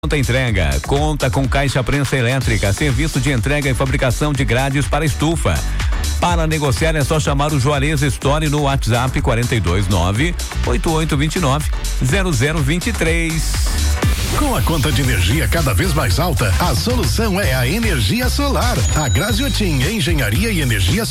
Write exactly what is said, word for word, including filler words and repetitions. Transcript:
Pronta entrega, conta com caixa prensa elétrica, serviço de entrega e fabricação de grades para estufa. Para negociar é só chamar o Juarez Store no WhatsApp quarenta e dois nove oito oito dois nove zero zero dois três. Com a conta de energia cada vez mais alta, a solução é a energia solar. A Graziotin Engenharia e Energia